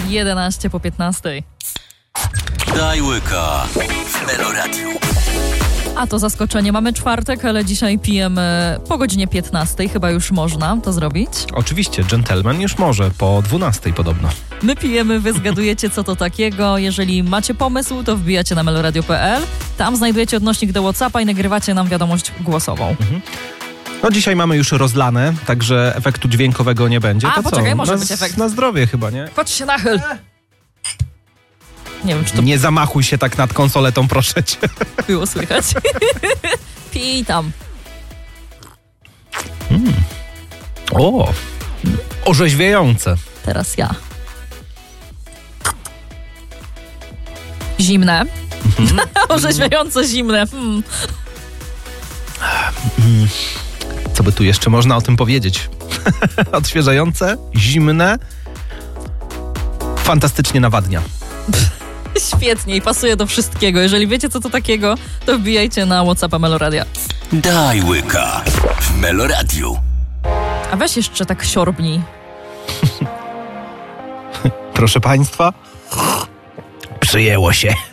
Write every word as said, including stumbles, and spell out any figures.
jedenaście po piętnastej. Daj łyka w Meloradiu. A to zaskoczenie. Mamy czwartek, ale dzisiaj pijemy po godzinie piętnastej. Chyba już można to zrobić. Oczywiście, gentleman już może, po dwunastej podobno. My pijemy, wy zgadujecie, co to takiego. Jeżeli macie pomysł, to wbijacie na meloradio kropka p l. Tam znajdujecie odnośnik do WhatsAppa i nagrywacie nam wiadomość głosową. Mhm. No dzisiaj mamy już rozlane, także efektu dźwiękowego nie będzie. A, to poczekaj, co? może na, być efekt. Na zdrowie chyba, nie? Chodź się nachyl. Nie wiem, czy to Nie zamachuj się tak nad konsoletą, proszę cię. było słychać. Pij tam. Mm. O, orzeźwiające. Teraz ja. Zimne. Mhm. Orzeźwiająco zimne. Hmm. Mm. Co by tu jeszcze można o tym powiedzieć? Odświeżające, zimne, fantastycznie nawadnia. Świetnie i pasuje do wszystkiego. Jeżeli wiecie, co to takiego, to wbijajcie na WhatsAppa Meloradia. Daj łyka w Meloradiu. A weź jeszcze tak siorbnij. Proszę państwa, przyjęło się.